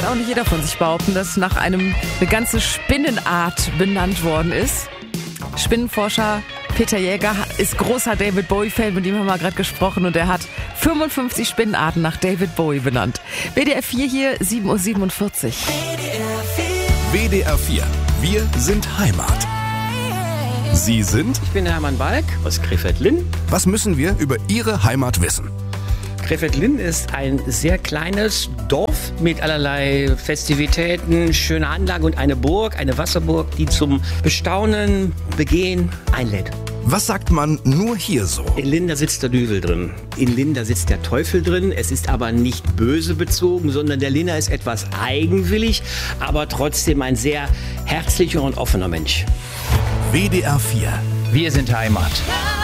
auch nicht jeder von sich behaupten, dass nach einem eine ganze Spinnenart benannt worden ist. Spinnenforscher Peter Jäger ist großer David Bowie-Fan, mit dem haben wir gerade gesprochen und er hat 55 Spinnenarten nach David Bowie benannt. WDR 4 hier, 7:47 Uhr. WDR 4, wir sind Heimat. Sie sind? Ich bin Hermann Balk aus Krefeld-Linn. Was müssen wir über Ihre Heimat wissen? Krefeld-Linn ist ein sehr kleines Dorf mit allerlei Festivitäten, schöner Anlage und eine Burg, eine Wasserburg, die zum Bestaunen, Begehen einlädt. Was sagt man nur hier so? In Linn, da sitzt der Düvel drin. In Linn, da sitzt der Teufel drin. Es ist aber nicht böse bezogen, sondern der Linner ist etwas eigenwillig, aber trotzdem ein sehr herzlicher und offener Mensch. WDR 4. Wir sind Heimat.